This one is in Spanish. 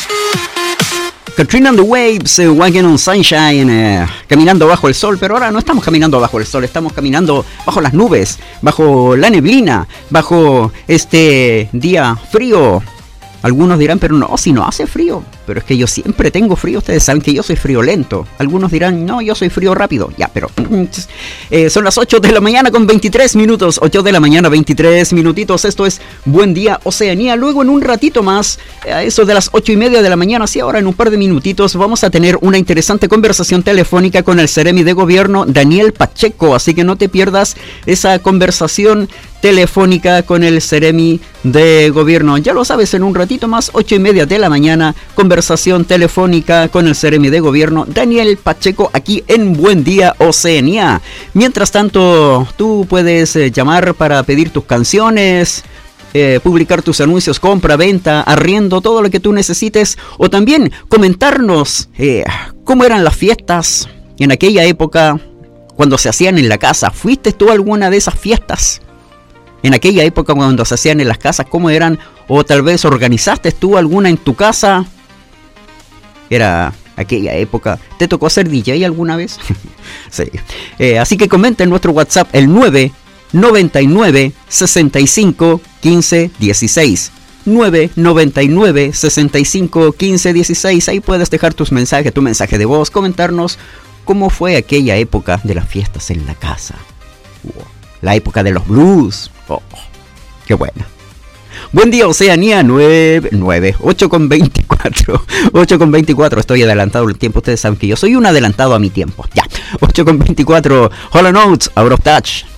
Katrina and the Waves, Walking on Sunshine, caminando bajo el sol, pero ahora no estamos caminando bajo el sol, estamos caminando bajo las nubes, bajo la neblina, bajo este día frío. Algunos dirán, pero no, si no hace frío. Pero es que yo siempre tengo frío. Ustedes saben que yo soy friolento. Algunos dirán, no, yo soy frío rápido. Ya, pero son las 8 de la mañana con 23 minutos. 8 de la mañana, 23 minutitos. Esto es Buen Día Oceanía. Luego en un ratito más, a eso de las 8:30 de la mañana, sí, ahora en un par de minutitos, vamos a tener una interesante conversación telefónica con el Seremi de Gobierno, Daniel Pacheco. Así que no te pierdas esa conversación telefónica con el Seremi de Gobierno. Ya lo sabes, en un ratito más, 8:30 de la mañana, conversación telefónica con el Seremi de Gobierno, Daniel Pacheco, aquí en Buen Día Oceanía. Mientras tanto, tú puedes llamar para pedir tus canciones, publicar tus anuncios, compra, venta, arriendo, todo lo que tú necesites, o también comentarnos cómo eran las fiestas en aquella época cuando se hacían en la casa. ¿Fuiste tú a alguna de esas fiestas? En aquella época cuando se hacían en las casas, ¿cómo eran? O tal vez organizaste tú alguna en tu casa. Era aquella época. ¿Te tocó ser DJ alguna vez? Sí. Así que comenta en nuestro WhatsApp el 999 65 15 16. 999 65 15 16. Ahí puedes dejar tus mensajes, tu mensaje de voz, comentarnos cómo fue aquella época de las fiestas en la casa. La época de los blues. Oh, qué buena. Buen día Oceanía, 8:24. 8:24, estoy adelantado el tiempo. Ustedes saben que yo soy un adelantado a mi tiempo. Ya, 8:24. Hall & Oates, Out of Touch.